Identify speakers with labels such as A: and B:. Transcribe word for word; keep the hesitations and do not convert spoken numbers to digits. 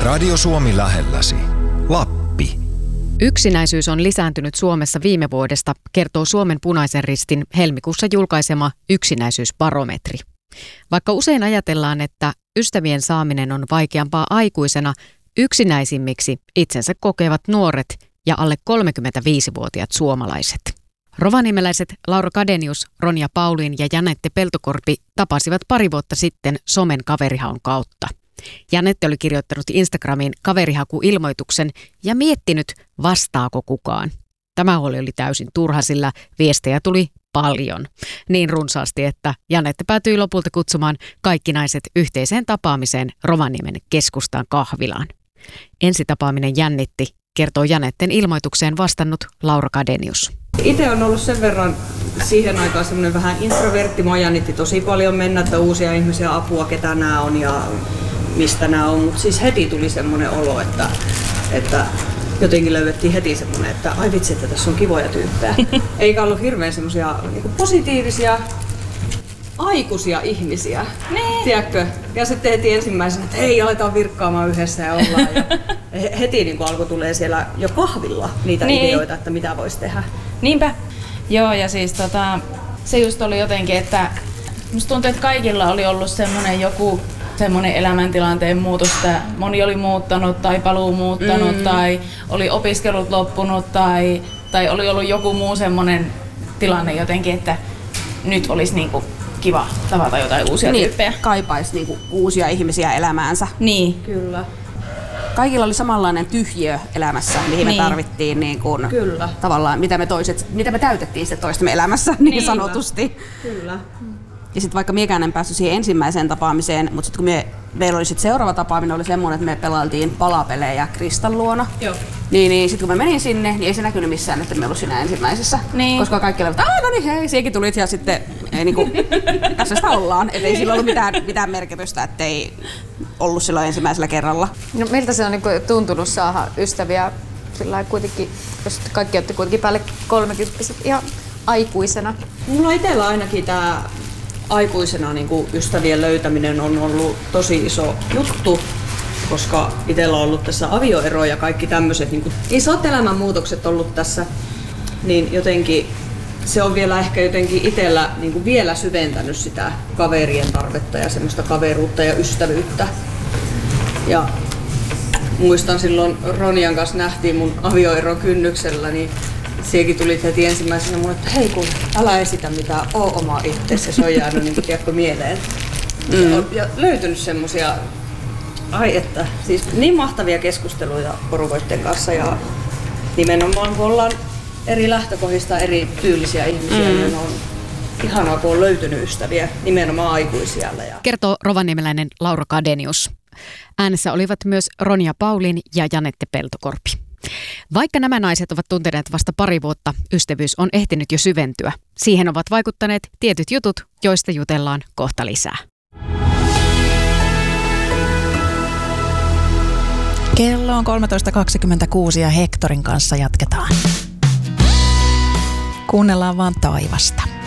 A: Radio Suomi lähelläsi. Lappi.
B: Yksinäisyys on lisääntynyt Suomessa viime vuodesta, kertoo Suomen Punaisen Ristin helmikuussa julkaisema yksinäisyysbarometri. Vaikka usein ajatellaan, että ystävien saaminen on vaikeampaa aikuisena, yksinäisimmiksi itsensä kokevat nuoret ja alle kolmekymmentäviisivuotiaat suomalaiset. Rovaniemeläiset Laura Kadenius, Ronja Pauliin ja Janette Peltokorpi tapasivat pari vuotta sitten somen kaverihaun kautta. Janette oli kirjoittanut Instagramiin kaverihakuilmoituksen ja miettinyt, vastaako kukaan. Tämä huoli oli täysin turha, sillä viestejä tuli paljon. Niin runsaasti, että Janette päätyi lopulta kutsumaan kaikki naiset yhteiseen tapaamiseen Rovaniemen keskustaan kahvilaan. Ensitapaaminen jännitti, kertoo Janetten ilmoitukseen vastannut Laura Kadenius.
C: Itse on ollut sen verran siihen aikaan semmoinen vähän introvertti. Mua jännitti tosi paljon mennä, että uusia ihmisiä, apua, ketä nämä on ja mistä nämä on. Mutta siis heti tuli semmoinen olo, että, että jotenkin löydettiin heti semmoinen, että ai vitsi, että tässä on kivoja tyyppejä. Eikä ollut hirveän semmoisia niin positiivisia, aikuisia ihmisiä, niin. Tiedätkö? Ja sitten heti ensimmäisenä, että hei, aletaan virkkaamaan yhdessä ja ollaan. Ja heti niin alkoi tulee siellä jo kahvilla niitä niin. ideoita, että mitä voisi tehdä.
D: Niinpä. Joo, ja siis tota, se just oli jotenkin, että musta tuntuu, että kaikilla oli ollut semmoinen joku semmoinen elämäntilanteen muutos, että moni oli muuttanut tai paluu muuttanut mm. tai oli opiskelut loppunut tai, tai oli ollut joku muu semmoinen tilanne jotenkin, että nyt olisi niinku kiva tavata jotain uusia
E: niin,
D: tyyppejä.
E: Kaipaisi niinku uusia ihmisiä elämäänsä.
D: Niin.
C: Kyllä.
E: Kaikilla oli samanlainen tyhjiö elämässä, mihin niin. me tarvittiin niin kuin,
C: Kyllä.
E: tavallaan, mitä me, toiset, mitä me täytettiin sitten toistemme elämässä niin, niin sanotusti.
C: Kyllä.
E: Ja sitten vaikka miekään en päässyt siihen ensimmäiseen tapaamiseen, mutta sitten kun me, meillä oli sit seuraava tapaaminen, oli semmoinen, että me pelailtiin palapelejä Kristan luona.
C: Joo.
E: Niin, niin sitten kun mä menin sinne, niin ei se näkynyt missään, että me ollut siinä ensimmäisessä.
D: Niin.
E: Koska kaikki olivat, aah no niin hei, siekin tulit ja sitten ei niinku, tässä sitä ollaan. Et ei sillä ollut mitään, mitään merkitystä, ettei ollut silloin ensimmäisellä kerralla.
F: No miltä se on niinku tuntunut saada ystäviä sillä kuitenkin, jos kaikki olette kuitenkin päälle kolmekymppiset ihan aikuisena?
C: Mulla itsellä ainakin tää aikuisena niin kuin ystävien löytäminen on ollut tosi iso juttu, koska itsellä on ollut tässä avioero ja kaikki tämmöiset niin kuin isot elämänmuutokset ollut tässä, niin jotenkin se on vielä ehkä jotenkin itsellä niin kuin vielä syventänyt sitä kaverien tarvetta ja semmoista kaveruutta ja ystävyyttä. Ja muistan silloin Ronjan kanssa nähtiin mun avioeron kynnyksellä, niin siekin tulit heti ensimmäisenä mulle, että hei kun älä esitä mitään, oo oma itsesi, se on jäänyt niin kuin, tiedätkö, mieleen. Mm. On ja löytynyt semmosia, ai että, siis niin mahtavia keskusteluja porukoitten kanssa ja nimenomaan kun ollaan eri lähtökohdista eri tyylisiä ihmisiä, mm. niin on ihanaa kun on löytynyt ystäviä, nimenomaan aikuisia. Ja
B: kertoo rovaniemeläinen Laura Kadenius. Äänessä olivat myös Ronja Pauliin ja Janette Peltokorpi. Vaikka nämä naiset ovat tunteneet vasta pari vuotta, ystävyys on ehtinyt jo syventyä. Siihen ovat vaikuttaneet tietyt jutut, joista jutellaan kohta lisää.
G: Kello on kolmetoista kaksikymmentäkuusi ja Hektorin kanssa jatketaan. Kuunnellaan vaan taivasta.